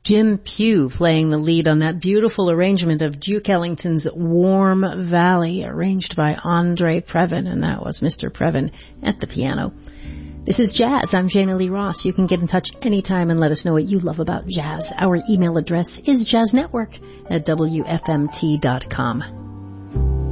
Jim Pugh playing the lead on that beautiful arrangement of Duke Ellington's Warm Valley, arranged by Andre Previn, and that was Mr. Previn at the piano. This is Jazz. I'm Jana Lee Ross. You can get in touch anytime and let us know what you love about jazz. Our email address is jazznetwork@wfmt.com.